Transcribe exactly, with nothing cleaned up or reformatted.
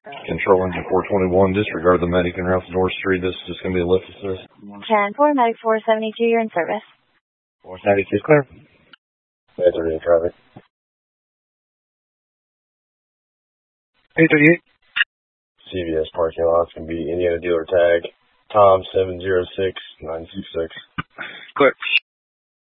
Control engine four twenty-one, disregard the medic and route to North Street. This is just going to be a lift assist. ten four, medic four seventy-two, you're in service. four seventy-two, clear. eight thirty-eight traffic. eight thirty-eight. C V S parking lot's going to be Indiana dealer tag, Tom seven zero six nine six six. Clear.